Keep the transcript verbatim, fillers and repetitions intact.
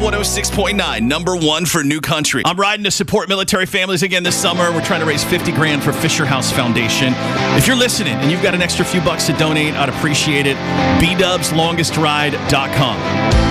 one oh six point nine, number one for New Country. I'm riding to support military families again this summer. We're trying to raise fifty grand for Fisher House Foundation. If you're listening and you've got an extra few bucks to donate, I'd appreciate it. b dubs longest ride dot com.